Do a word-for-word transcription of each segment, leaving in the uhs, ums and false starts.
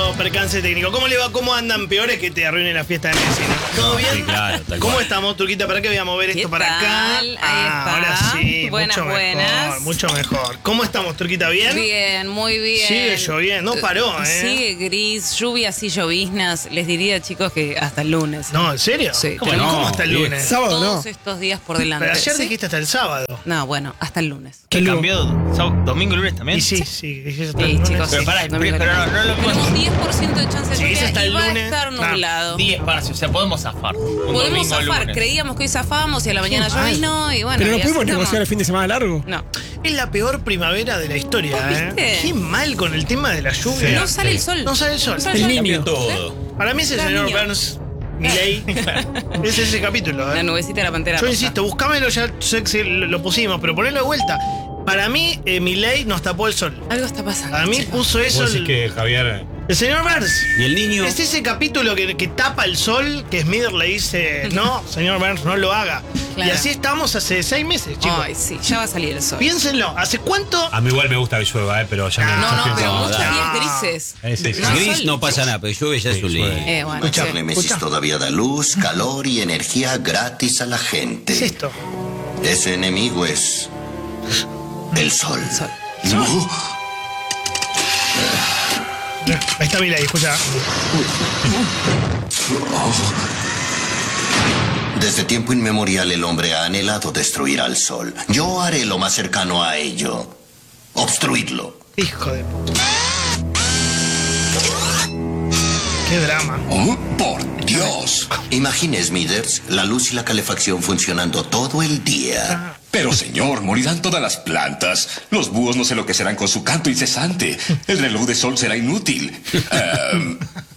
pequeño percance técnico. ¿Cómo le va? ¿Cómo andan? Peores que te arruinen la fiesta de Messi, ¿no? ¿Todo bien? Sí, claro, tal ¿Cómo cual. estamos, Turquita? ¿Para qué voy a mover esto para tal? acá? Ahí Ah, está. ahora sí. Buenas, mucho buenas. mejor, mucho mejor. ¿Cómo estamos, Turquita? ¿Bien? Bien, muy bien. Sigue lloviendo, no paró, ¿eh? Sigue gris, lluvias y lloviznas. Les diría, chicos, que hasta el lunes. No, ¿en serio? Sí. ¿Cómo, ¿Cómo no? no? ¿Cómo hasta el Bien. lunes? Sábado Todos no. estos días por delante. Pero ayer ¿Sí? dijiste hasta el sábado. No, bueno, hasta el lunes. ¿Qué cambió? ¿Sábado- ¿Domingo y lunes también? Y sí, sí, dijiste hasta Sí, el lunes. chicos. Pero sí. pará, No pero, me pero lo no, no lo Tenemos diez por ciento de chance de Sí, dice lluvia hasta y el va a lunes. estar No. nublado. diez parcios, o sea, podemos zafar. Un Podemos domingo, zafar, lunes. creíamos que hoy zafábamos y a la mañana mal. llovinó y bueno. Pero no y así pudimos estamos. negociar el fin de semana largo. No, Es la peor primavera de la historia, ¿Vos ¿eh? viste? Qué mal con el tema de la lluvia. no sale el sol. No sale el sol. No sale El sol. niño. Todo. Para mí es el Claro, señor niño. Burns, Milei. Es ese capítulo, La ¿eh? nubecita de la pantera Yo rosa. insisto, buscámelo, ya sé que lo lo pusimos, pero ponelo de vuelta. Para mí, eh, Milei nos tapó el sol. Algo está pasando. A mí chicos. puso eso Vos el, decís que Javier. el señor Burns. Y el niño. Es ese capítulo que, que tapa el sol, que Smith le dice, no, señor Burns, no lo haga. Claro. Y así estamos hace seis meses, chicos. Ay, sí, ya va a salir el sol. Piénsenlo, ¿hace cuánto? A mí igual me gusta que llueva, eh, pero ya me No, No, no, ya pero pienso- muchos no, días no. grises. Eh, sí, sí. No, Gris sol. no pasa nada, pero llueve ya es Sí, un lío. llueve. Eh, bueno, Escúchame, sí. Messi todavía da luz, calor y energía gratis a la gente. ¿Qué es esto? Ese enemigo es el sol. Sol. Uh, Ahí está Milei, escucha. Desde tiempo inmemorial el hombre ha anhelado destruir al sol. Yo haré lo más cercano a ello. Obstruirlo. Hijo de puta. Qué drama. Oh, por Dios. Imagine, Smithers, la luz y la calefacción funcionando todo el día. Pero señor, morirán todas las plantas. Los búhos no se enloquecerán con su canto incesante. El reloj de sol será inútil. Em,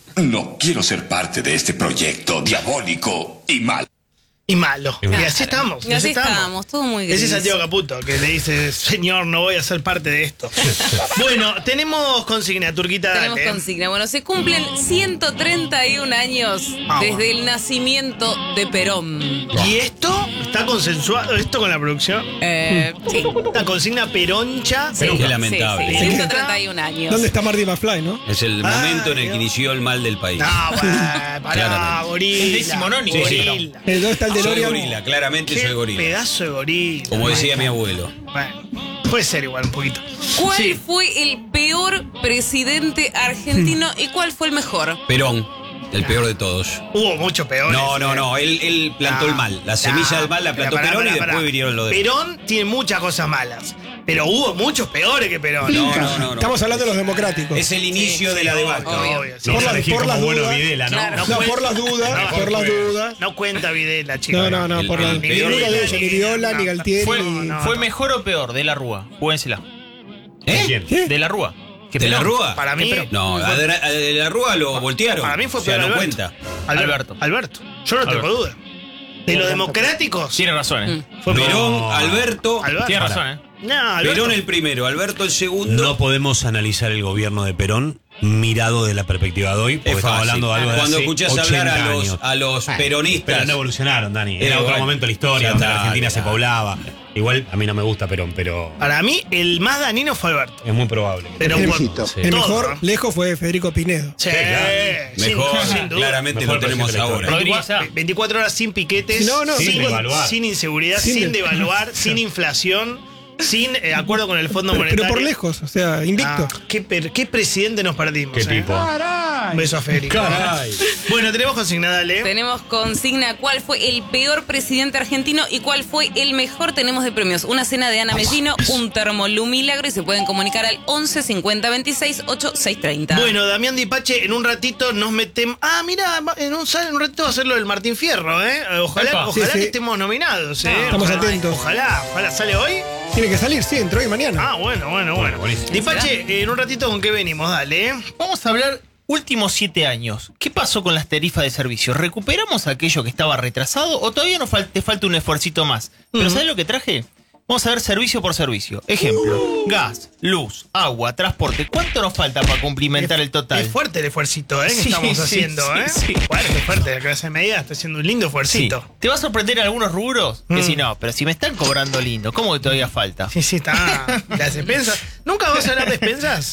no quiero ser parte de este proyecto diabólico y mal. Y malo. Y Claro. así estamos. Y así estamos, todo muy gris. Ese es Santiago Caputo, que le dice, señor, no voy a ser parte de esto. Bueno, tenemos consigna, Turquita, Tenemos dale. consigna. Bueno, se cumplen ciento treinta y un años Vamos. desde el nacimiento de Perón. ¿Y esto está consensuado, esto con la producción? Eh, sí. La consigna peroncha. Sí, Qué sí, lamentable. sí, ciento treinta y un años. ¿Dónde está Marty McFly, no? Es el Ah, momento en el que Dios. inició el mal del país. No, bueno, pará, Claramente. gorila. El decimonónico, gorila. sí, Eh, ¿Dónde está el Soy DeLorean? gorila, claramente Qué soy gorila. pedazo de gorila. Como decía mi abuelo. Bueno, puede ser igual un poquito. ¿Cuál Sí. fue el peor presidente argentino y cuál fue el mejor? Perón, el peor de todos. Hubo mucho peor. No, no, no, él, él plantó el mal. La semilla del mal la plantó Perón y después vinieron los de. Perón tiene muchas cosas malas, pero hubo muchos peores que Perón. No, no, no, no. Estamos hablando de los democráticos. Es el inicio Sí, de la sí, debacle. obvio, Obvio. sí. No Por vas a la- elegir por como las bueno dudas. Videla, ¿no? Claro. No, por las dudas, No, por las dudas. No cuenta Videla, chicos. No, no, no, El- por el las peor Ni de Nunca de ella, ni Viola, no, ni Galtieri, ¿Fue, ni... no. ¿Fue mejor o peor de la Rúa? Júguensela. ¿Eh? ¿Quién? ¿Qué? De la Rúa. ¿Qué ¿De la Perón? Rúa? Para mí, No, a de, a de la Rúa lo voltearon. para mí fue o sea, peor no Alberto. cuenta. Alberto. Alberto. Yo no tengo Alberto. duda. De los democráticos, Tiene razón, ¿eh? fue Perón, No. Alberto. Alberto. Tiene razón, ¿eh? No, Alberto. Perón el primero, Alberto el segundo. No podemos analizar el gobierno de Perón mirado de la perspectiva de hoy, porque Es estamos fácil. hablando de algo de Cuando hace escuchás ochenta hablar a los, años. a los peronistas. Pero no evolucionaron, Dani. Eh, Era otro bueno, momento de la historia, ya donde está, la Argentina ya se está. poblaba. Igual a mí no me gusta Perón, pero Para mí, el más dañino fue Alberto. es muy probable. Pero por- El todo, mejor ¿no? lejos fue Federico Pinedo. Sí, Sí, sin- Mejor, sin duda. claramente Mejor lo tenemos presidente de la ahora. historia. Rodríguez, ah. veinticuatro horas sin piquetes, No, no, sin, sin devaluar. sin inseguridad, Sin sin, de- devaluar, sin inflación, sin eh, acuerdo con el Fondo Pero, Monetario. pero por lejos, o sea, invicto. Ah, qué, per- qué presidente nos perdimos. Qué eh. tipo. Un beso a Federico. Caray. Bueno, tenemos consignada, Ale. Tenemos consigna cuál fue el peor presidente argentino y cuál fue el mejor. Tenemos de premios una cena de Ana Mellino, un termolú milagro y se pueden comunicar al once cincuenta veintiséis ochenta y seis treinta. Bueno, Damián Dipache, en un ratito nos metemos. Ah, mira, en un, en un ratito va a ser lo del Martín Fierro, ¿eh? Ojalá, Epa. ojalá Sí, sí. que estemos nominados, ¿eh? Estamos Ojalá, atentos. Ojalá, ojalá. ¿Sale hoy? Tiene que salir, sí, entre hoy y mañana. Ah, bueno, bueno, bueno. buenísimo. Dipache, en un ratito, ¿con qué venimos? Dale, ¿eh? Vamos a hablar últimos siete años. ¿Qué pasó con las tarifas de servicio? ¿Recuperamos aquello que estaba retrasado o todavía nos fal- te falta un esfuercito más? ¿Pero sabes lo que traje? Vamos a ver servicio por servicio. Ejemplo, gas, luz, agua, transporte. ¿Cuánto nos falta para cumplimentar el total? Es fuerte el esfuercito, ¿eh? Que Sí, estamos sí, haciendo, sí, ¿eh? sí. Bueno, qué fuerte, la clase media está haciendo un lindo Sí. esfuercito. Te va a sorprender algunos rubros que Mm. si no, pero si me están cobrando lindo, ¿cómo que todavía falta? Sí, sí, está. Las despensas. ¿Nunca vas a hablar de despensas? Sí,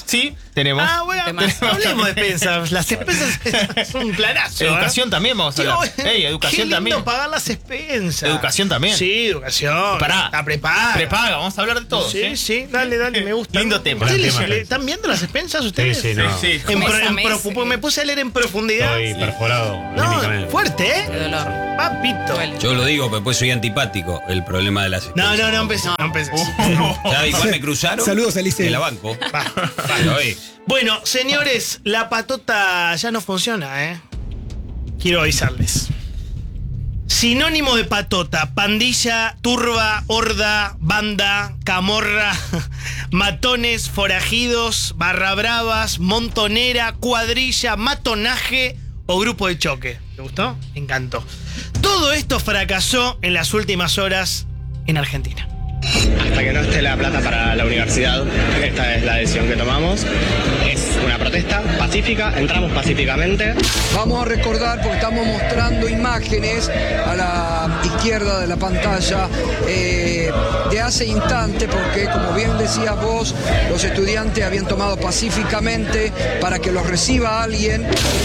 Tenemos. Ah, bueno, Temazo. hablemos de expensas. Las expensas son un planazo. Educación ¿eh? también vamos a hablar. Tío, Ey, educación qué lindo también. pagar las expensas. Educación también. Sí, educación. Pará. La prepaga. Prepaga, vamos a hablar de todo. Sí, sí, dale, dale, me gusta. Lindo tema. ¿Ustedes Gran le- tema. le- ¿Están viendo las expensas ustedes? Sí, sí, no. Sí, sí. En Mes pro- a en mes, pro- sí. me puse a leer en profundidad. Estoy perforado. No, anímicamente. fuerte, Qué ¿eh? dolor. Papito. Duele. Yo lo digo, pero después soy antipático. El problema de las No, expensas. no, no empecé. No empecé. ¿Sabes cuál me cruzaron? Saludos a Liceo. En la banco. Va, va. Pero, oye, Bueno, señores, la patota ya no funciona, ¿eh? Quiero avisarles. Sinónimo de patota: pandilla, turba, horda, banda, camorra, matones, forajidos, barra bravas, montonera, cuadrilla, matonaje o grupo de choque. ¿Te gustó? Me encantó. Todo esto fracasó en las últimas horas en Argentina. Hasta que no esté la plata para la universidad, esta es la decisión que tomamos. Es una protesta pacífica, entramos pacíficamente. Vamos a recordar, porque estamos mostrando imágenes a la izquierda de la pantalla eh, de hace instante, porque como bien decías vos, los estudiantes habían tomado pacíficamente para que los reciba alguien.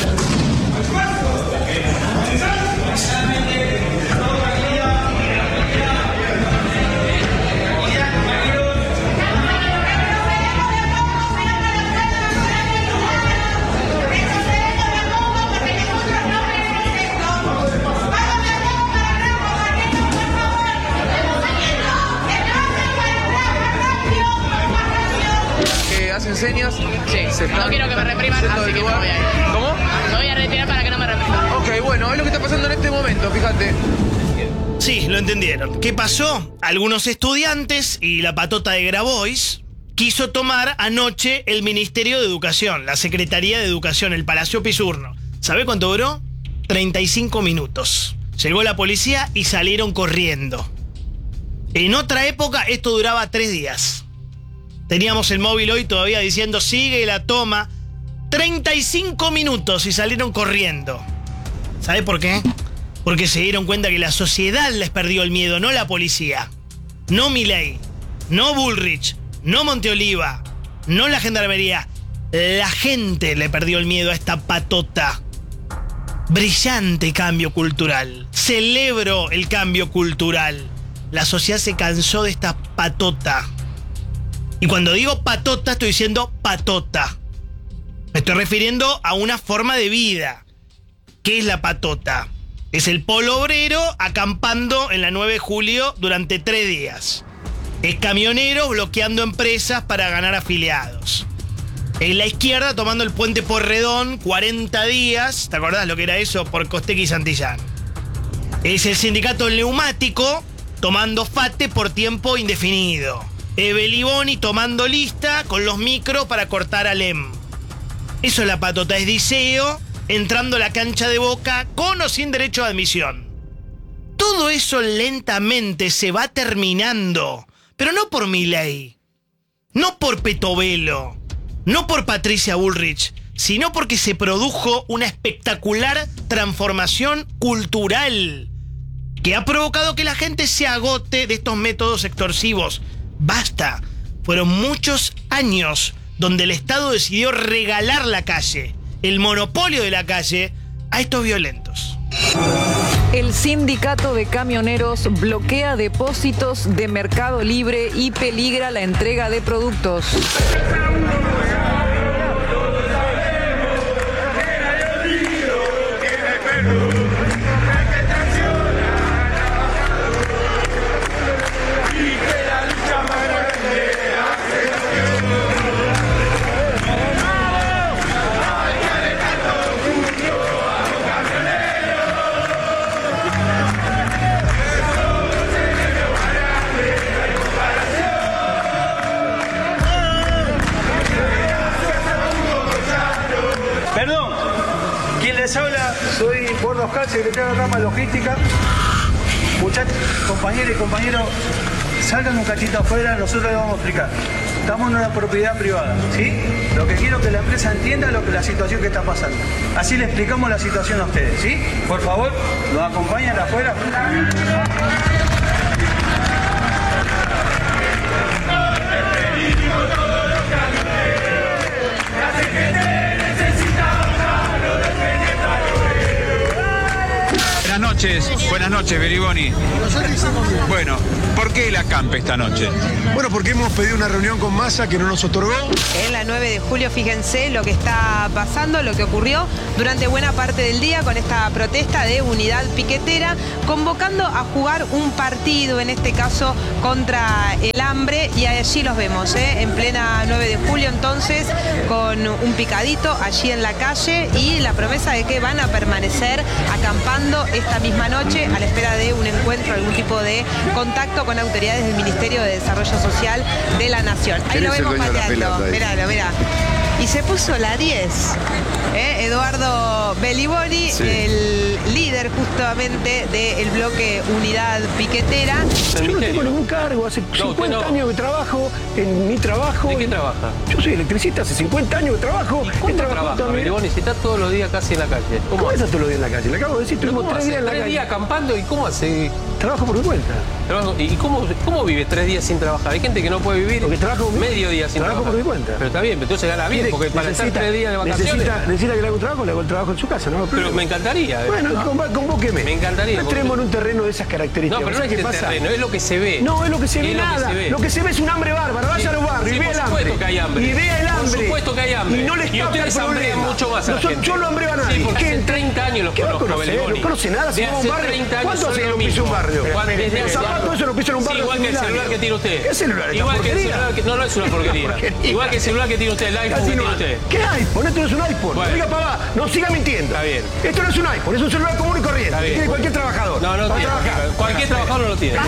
Que hacen señas. Sí, no quiero que me repriman, así que me voy a ir. ¿Cómo? Me voy a retirar para que no me repriman. Ok, bueno, es lo que está pasando en este momento, fíjate. Sí, lo entendieron. ¿Qué pasó? Algunos estudiantes y la patota de Grabois quiso tomar anoche el Ministerio de Educación, la Secretaría de Educación, el Palacio Pisurno. ¿Sabe cuánto duró? treinta y cinco minutos. Llegó la policía y salieron corriendo. En otra época esto duraba tres días. Teníamos el móvil hoy todavía diciendo sigue la toma. treinta y cinco minutos y salieron corriendo. ¿Sabe por qué? Porque se dieron cuenta que la sociedad les perdió el miedo, no la policía. No Milei, no Bullrich, no Monteoliva, no la gendarmería. La gente le perdió el miedo a esta patota. Brillante cambio cultural. Celebro el cambio cultural. La sociedad se cansó de esta patota. Y cuando digo patota, estoy diciendo patota. Me estoy refiriendo a una forma de vida. ¿Qué es la patota? Es el polo obrero acampando en la nueve de julio durante tres días. Es camioneros bloqueando empresas para ganar afiliados. Es la izquierda tomando el puente Porredón cuarenta días. ¿Te acordás lo que era eso? Por Costequi y Santillán. Es el sindicato del neumático tomando FATE por tiempo indefinido. Es Beliboni tomando lista con los micros para cortar a Lem. Eso es la patota. Es Diceo entrando a la cancha de Boca con o sin derecho de admisión. Todo eso lentamente se va terminando. Pero no por Milei, no por Petovelo, no por Patricia Bullrich, sino porque se produjo una espectacular transformación cultural que ha provocado que la gente se agote de estos métodos extorsivos. Basta. Fueron muchos años donde el Estado decidió regalar la calle, el monopolio de la calle, a estos violentos. El sindicato de camioneros bloquea depósitos de Mercado Libre y peligra la entrega de productos. Perdón, quien les habla, soy Bordo Oscar, secretario de rama logística. Muchachos, compañeros y compañeros, salgan un cachito afuera, nosotros les vamos a explicar. Estamos en una propiedad privada, ¿sí? Lo que quiero es que la empresa entienda lo que la situación que está pasando. Así le explicamos la situación a ustedes, ¿sí? Por favor, nos acompañan afuera. noches, buenas noches, Beriboni. Bueno, ¿por qué la acampe esta noche? Bueno, porque hemos pedido una reunión con Massa que no nos otorgó. En la nueve de julio, fíjense lo que está pasando, lo que ocurrió durante buena parte del día con esta protesta de Unidad Piquetera, convocando a jugar un partido, en este caso contra el hambre, y allí los vemos, ¿eh? En plena nueve de julio, entonces, con un picadito allí en la calle y la promesa de que van a permanecer acampando esta misma noche a la espera de un encuentro, algún tipo de contacto con autoridades del Ministerio de Desarrollo Social de la Nación. Ahí lo vemos mateando, miralo, mirá. Y se puso la diez, ¿eh? Eduardo Beliboni, sí, el líder justamente del bloque Unidad Piquetera. Yo no tengo ningún cargo, hace no, cincuenta no. años que trabajo en mi trabajo. ¿De qué trabaja? Yo soy electricista, hace cincuenta años que trabajo. ¿Y cuándo trabaja, Beliboni? Si está todos los días casi en la calle. ¿Cómo, ¿Cómo está todos los días en la calle? Le acabo de decir, tuvimos tres días en la tres calle. días acampando, ¿y cómo hace? Trabajo por mi cuenta. Trabajo, ¿Y cómo, cómo vive tres días sin trabajar? Hay gente que no puede vivir porque trabajo medio día sin trabajo trabajar. por mi cuenta. Pero está bien, pero entonces gana bien, porque para estar tres días de vacaciones... Necesita, necesita que le haga un trabajo, le hago el trabajo en su casa, ¿no? Pero me encantaría. ¿eh? Bueno, no. convóqueme. Me encantaría. No entremos en un terreno de esas características. No, pero no es este terreno, es lo que se ve. No, es lo que se ve es nada. Lo que se ve. Lo que se ve es un hambre bárbaro. Vaya sí, a los barrios sí, y vea el hambre. Por supuesto que hay hambre. Y vea el hambre. Por supuesto que hay hambre. Y no le escapa el problema. mucho más a la gente. Yo no hambreo a nadie. Sí, porque hace treinta años los conozco, Beliboni. No conoce nada. De hace treinta años ¿Cuánto hace que no pisa un barrio? Los zapatos eso lo pisa en un barrio. Igual que el celular que tiene usted. ¿Qué celular? Igual que el celular que... No, no es una porquería. Igual que el celular que tiene usted, el iPhone que tiene usted. ¿Qué iPhone? Esto no es un iPhone. No diga pavada. No siga mintiendo. Está bien. Esto no es un iPhone, es un celular común y corriente. Que tiene cualquier trabajador. No, no tiene. Cualquier trabajador no lo tiene.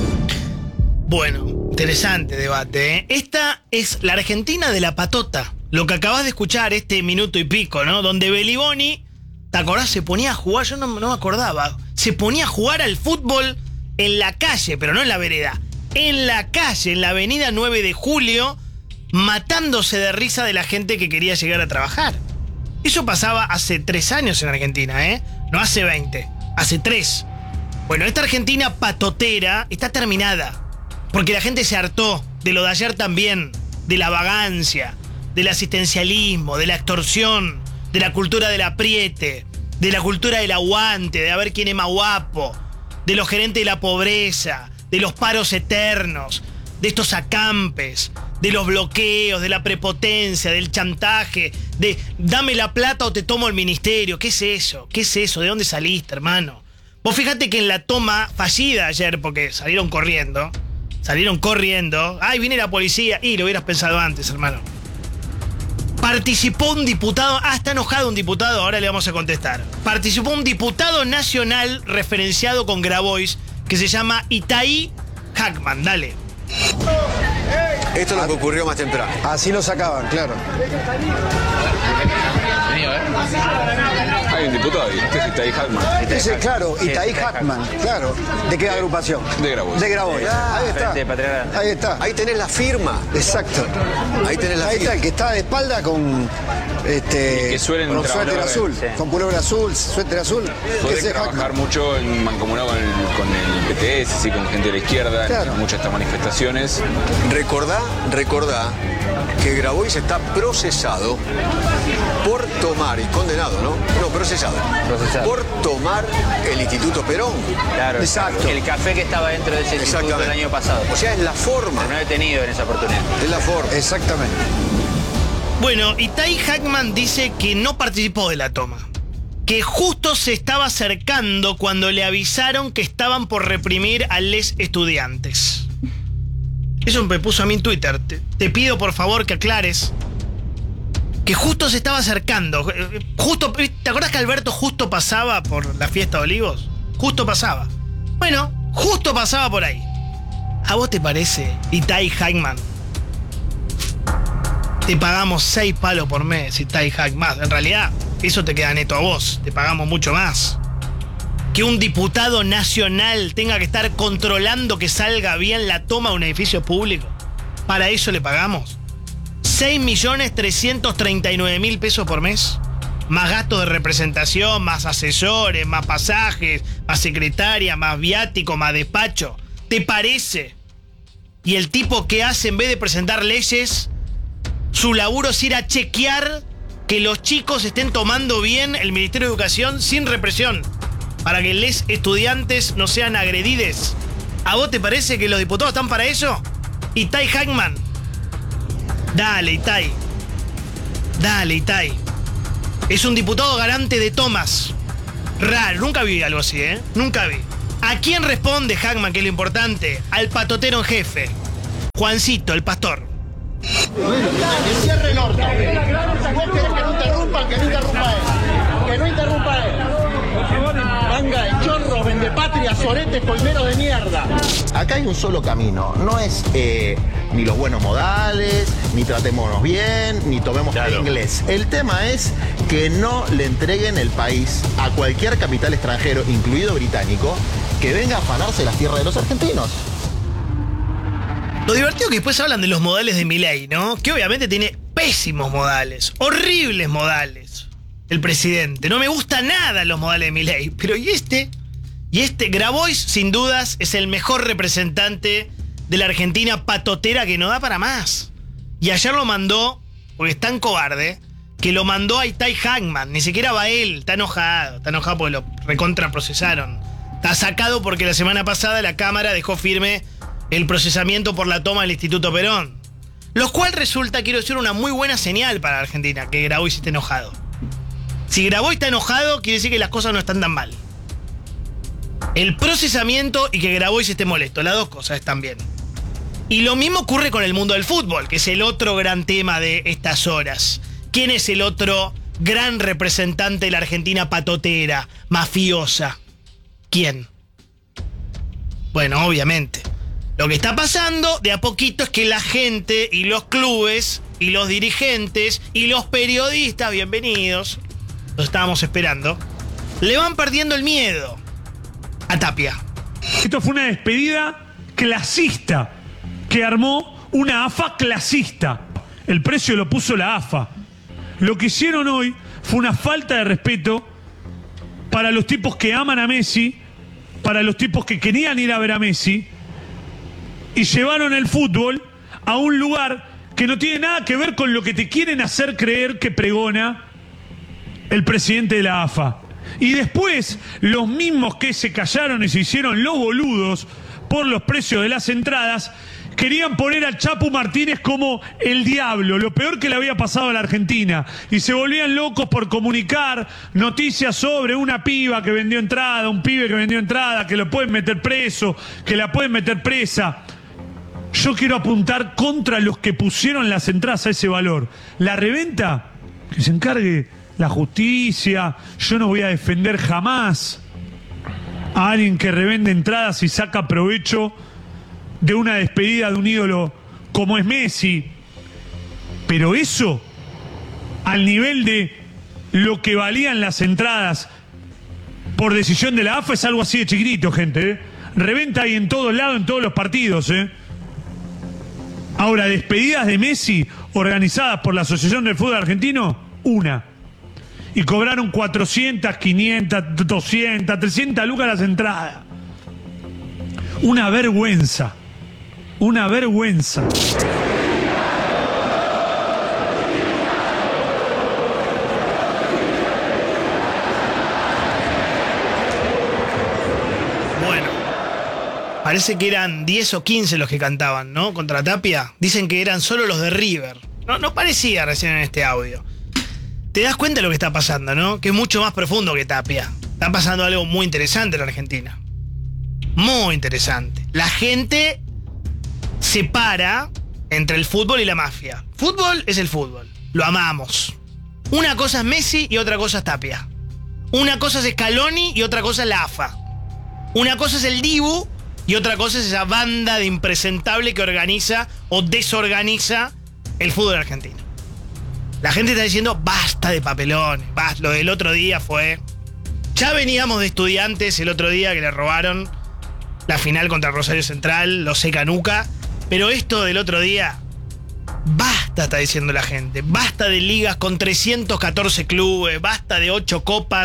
Bueno, interesante debate, ¿eh? Esta es la Argentina de la patota. Lo que acabas de escuchar, este minuto y pico, ¿no? Donde Beliboni, ¿te acordás? Se ponía a jugar, yo no, no me acordaba. Se ponía a jugar al fútbol en la calle, pero no en la vereda. En la calle, en la avenida nueve de julio, matándose de risa de la gente que quería llegar a trabajar. Eso pasaba hace tres años en Argentina, ¿eh? No hace veinte, hace tres. Bueno, esta Argentina patotera está terminada. Porque la gente se hartó de lo de ayer también, de la vagancia, del asistencialismo, de la extorsión, de la cultura del apriete, de la cultura del aguante, de a ver quién es más guapo, de los gerentes de la pobreza, de los paros eternos, de estos acampes, de los bloqueos, de la prepotencia, del chantaje, de dame la plata o te tomo el ministerio. ¿Qué es eso? ¿Qué es eso? ¿De dónde saliste, hermano? Vos fíjate que en la toma fallida ayer, porque salieron corriendo, salieron corriendo, ay, viene la policía, y lo hubieras pensado antes, hermano. Participó un diputado, ah, está enojado un diputado, ahora le vamos a contestar. Participó un diputado nacional referenciado con Grabois, que se llama Itaí Hackman, dale. Esto es lo que ocurrió más temprano. Así lo sacaban, claro. Hay un diputado ahí, este es Itaí Hackman. Ese, claro, Itaí Hackman, claro. ¿De qué agrupación? De Grabois. De Grabois. Ah, Ahí está. Ahí está. Ahí tenés la firma. Exacto. Ahí tenés la Ahí firma. está, el que está de espalda con este que suelen con suéter trabajar, azul, sí. con pullover azul, suéter azul. Podés Ese trabajar Hackman. mucho en mancomunado con el, con el P T S, sí, con gente de la izquierda, Claro. en muchas de estas manifestaciones. Recordá, recordá que Grabois está procesado por tomar, y condenado, ¿no? No, procesado. Procesado. Por tomar el Instituto Perón. Claro, Exacto. El café que estaba dentro de ese instituto el año pasado. O sea, es la forma. Pero no detenido en esa oportunidad. Es la forma. Exactamente. Bueno, Itaí Hackman dice que no participó de la toma. Que justo se estaba acercando cuando le avisaron que estaban por reprimir a les estudiantes. Eso me puso a mí en Twitter. Te, te pido por favor que aclares que justo se estaba acercando. Justo, ¿te acuerdas que Alberto justo pasaba por la fiesta de Olivos? Justo pasaba. Bueno, justo pasaba por ahí. ¿A vos te parece, Itaí Hackman? Te pagamos seis palos por mes, Itaí Hackman. En realidad, eso te queda neto a vos. Te pagamos mucho más. Que un diputado nacional tenga que estar controlando que salga bien la toma de un edificio público. Para eso le pagamos seis millones trescientos treinta y nueve mil pesos por mes. Más gastos de representación, más asesores, más pasajes, más secretaria, más viático, más despacho. ¿Te parece? Y el tipo que hace, en vez de presentar leyes, su laburo es ir a chequear que los chicos estén tomando bien el Ministerio de Educación sin represión. para que les estudiantes no sean agredides. ¿A vos te parece que los diputados están para eso? Itai Hackman. Dale, Itai. Dale, Itai. Es un diputado garante de tomas. Raro, nunca vi algo así, ¿eh? Nunca vi. ¿A quién responde Hackman, que es lo importante? Al patotero en jefe. Juancito, el pastor. Que cierre el orto. Si vos querés que no interrumpan, que no interrumpa él. Que no interrumpa él. Manga de chorros, vendepatrias, soretes, colmeros de mierda. Acá hay un solo camino. No es eh, ni los buenos modales, ni tratémonos bien, ni tomemos claro. inglés. El tema es que no le entreguen el país a cualquier capital extranjero, incluido británico, que venga a afanarse las tierras de los argentinos. Lo divertido que después hablan de los modales de Milei, ¿no? Que obviamente tiene pésimos modales, horribles modales, el presidente. No me gusta nada los modales de Milei, pero ¿y este? Y este, Grabois, sin dudas, es el mejor representante de la Argentina patotera que no da para más. Y ayer lo mandó, porque es tan cobarde, que lo mandó a Itai Hackman. Ni siquiera va él, está enojado, está enojado porque lo recontraprocesaron. Está sacado porque la semana pasada la Cámara dejó firme el procesamiento por la toma del Instituto Perón. Lo cual resulta, quiero decir, una muy buena señal para la Argentina, que Grabois esté enojado. Si Grabois está enojado, quiere decir que las cosas no están tan mal. El procesamiento y que Grabois esté molesto, las dos cosas están bien. Y lo mismo ocurre con el mundo del fútbol, que es el otro gran tema de estas horas. ¿Quién es el otro gran representante de la Argentina patotera, mafiosa? ¿Quién? Bueno, obviamente. Lo que está pasando de a poquito es que la gente y los clubes y los dirigentes y los periodistas, bienvenidos, los estábamos esperando, le van perdiendo el miedo a Tapia. Esto fue una despedida clasista que armó una A F A clasista. El precio lo puso la A F A. Lo que hicieron hoy fue una falta de respeto para los tipos que aman a Messi, para los tipos que querían ir a ver a Messi, y llevaron el fútbol a un lugar que no tiene nada que ver con lo que te quieren hacer creer que pregona el presidente de la A F A. Y después, los mismos que se callaron y se hicieron los boludos por los precios de las entradas, querían poner al Chapu Martínez como el diablo, lo peor que le había pasado a la Argentina. Y se volvían locos por comunicar noticias sobre una piba que vendió entrada, un pibe que vendió entrada, que lo pueden meter preso, que la pueden meter presa. Yo quiero apuntar contra los que pusieron las entradas a ese valor. La reventa, que se encargue la justicia. Yo no voy a defender jamás a alguien que revende entradas y saca provecho de una despedida de un ídolo como es Messi. Pero eso, al nivel de lo que valían las entradas por decisión de la A F A, es algo así de chiquitito, gente, ¿eh? Reventa ahí en todos lados, en todos los partidos, ¿eh? Ahora, despedidas de Messi organizadas por la Asociación del Fútbol Argentino, una. Y cobraron cuatrocientas, quinientas, doscientas, trescientas lucas las entradas. Una vergüenza. Una vergüenza. Parece que eran diez o quince los que cantaban, ¿no? Contra Tapia. Dicen que eran solo los de River. No, no parecía recién en este audio. Te das cuenta de lo que está pasando, ¿no? Que es mucho más profundo que Tapia. Está pasando algo muy interesante en la Argentina. Muy interesante. La gente separa entre el fútbol y la mafia. Fútbol es el fútbol. Lo amamos. Una cosa es Messi y otra cosa es Tapia. Una cosa es Scaloni y otra cosa es la A F A. Una cosa es el Dibu y otra cosa es esa banda de impresentable que organiza o desorganiza el fútbol argentino. La gente está diciendo basta de papelones. Basta. Lo del otro día fue... Ya veníamos de Estudiantes el otro día que le robaron la final contra Rosario Central, lo sé Canuca. Pero esto del otro día... Basta, está diciendo la gente. Basta de ligas con trescientos catorce clubes. Basta de ocho copas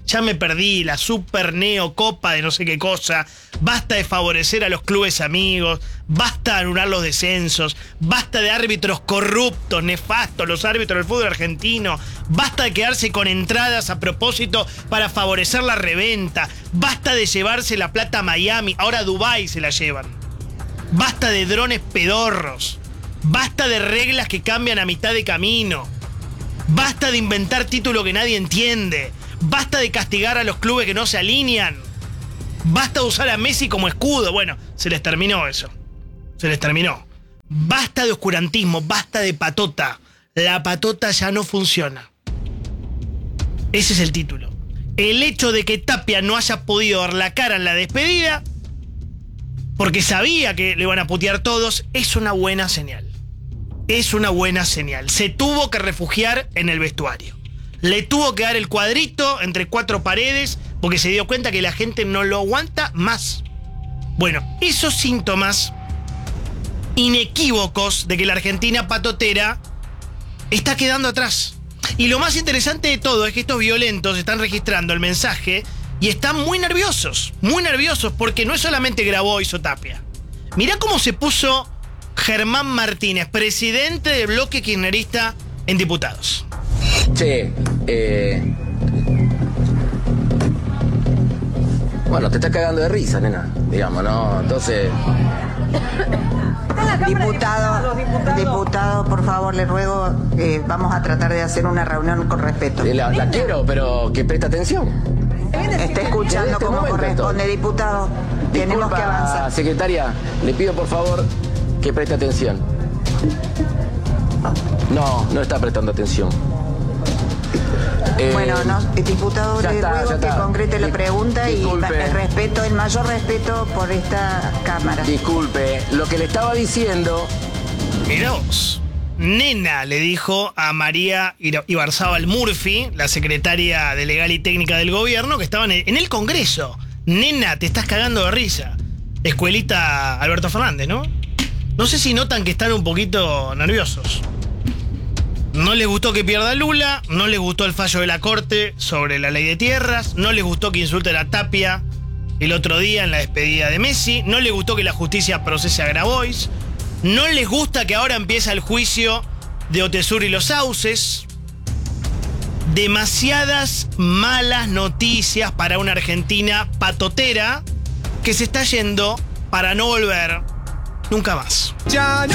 Ya me perdí la super neo copa de no sé qué cosa. Basta de favorecer a los clubes amigos. Basta de anular los descensos. Basta de árbitros corruptos, nefastos, los árbitros del fútbol argentino. Basta de quedarse con entradas a propósito para favorecer la reventa. Basta de llevarse la plata a Miami. Ahora a Dubái se la llevan. Basta de drones pedorros. Basta de reglas que cambian a mitad de camino. Basta de inventar títulos que nadie entiende. Basta de castigar a los clubes que no se alinean. Basta de usar a Messi como escudo. Bueno, se les terminó eso. Se les terminó. Basta de oscurantismo, basta de patota. La patota ya no funciona. Ese es el título. El hecho de que Tapia no haya podido dar la cara en la despedida, porque sabía que le iban a putear todos, es una buena señal. Es una buena señal. Se tuvo que refugiar en el vestuario. Le tuvo que dar el cuadrito entre cuatro paredes porque se dio cuenta que la gente no lo aguanta más. Bueno, esos síntomas inequívocos de que la Argentina patotera está quedando atrás. Y lo más interesante de todo es que estos violentos están registrando el mensaje y están muy nerviosos, muy nerviosos porque no es solamente Grabois o Tapia. Mirá cómo se puso Germán Martínez, presidente del bloque kirchnerista en diputados. Che, eh... bueno, te estás cagando de risa, nena, digamos, ¿no? Entonces... Diputado, diputado, por favor, le ruego, eh, vamos a tratar de hacer una reunión con respeto. La, la quiero, pero que preste atención. Está escuchando este como momento, corresponde, entonces. diputado. Tenemos Disculpa, que avanzar. Secretaria, le pido por favor que preste atención. No, no está prestando atención. Eh, Bueno, no, diputado, le está, ruego que está. concrete la Dis- pregunta disculpe. y el respeto, el mayor respeto por esta Cámara. Disculpe, lo que le estaba diciendo... Mirá vos. Nena, le dijo a María Ibarzábal Murphy, la secretaria de Legal y Técnica del gobierno, que estaban en el Congreso. Nena, te estás cagando de risa. Escuelita Alberto Fernández, ¿no? No sé si notan que están un poquito nerviosos. No les gustó que pierda Lula, no les gustó el fallo de la Corte sobre la ley de tierras, no les gustó que insulte a la Tapia el otro día en la despedida de Messi, no les gustó que la justicia procese a Grabois, no les gusta que ahora empieza el juicio de Otesur y los Sauces. Demasiadas malas noticias para una Argentina patotera que se está yendo para no volver nunca más. Ya no